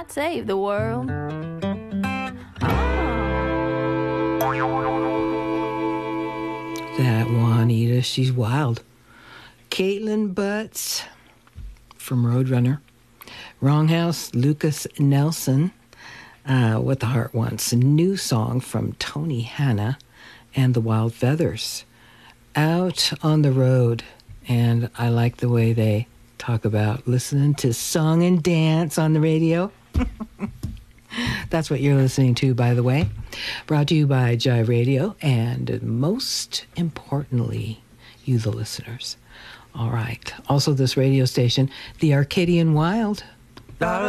might save the world. That Juanita, she's wild. Caitlin Butts from Roadrunner. Wronghouse, Lucas Nelson, What the Heart Wants. A new song from Tony Hanna and the Wild Feathers. Out on the road. And I like the way they talk about listening to song and dance on the radio. That's what you're listening to, by the way. Brought to you by Jive Radio, and most importantly, you the listeners. All right. Also this radio station, the Arcadian Wild.